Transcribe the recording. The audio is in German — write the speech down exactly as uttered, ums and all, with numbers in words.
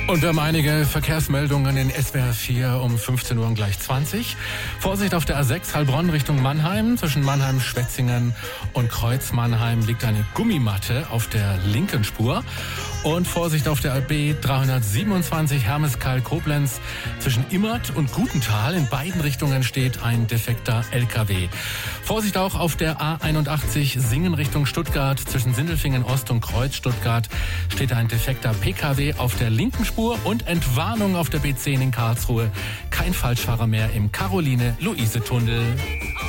Und wir haben einige Verkehrsmeldungen in S W R vier um fünfzehn Uhr und gleich zwanzig. Vorsicht auf der A sechs Heilbronn Richtung Mannheim. Zwischen Mannheim, Schwetzingen und Kreuz Mannheim liegt eine Gummimatte auf der linken Spur. Und Vorsicht auf der B dreihundertsiebenundzwanzig Hermeskeil Koblenz. Zwischen Immert und Gutenthal in beiden Richtungen steht ein defekter L K W. Vorsicht auch auf der A einundachtzig Singen Richtung Stuttgart. Zwischen Sindelfingen Ost und Kreuz Stuttgart steht ein defekter P K W auf der linken Spur. Und Entwarnung auf der B zehn in Karlsruhe. Kein Falschfahrer mehr im Caroline-Luise-Tunnel.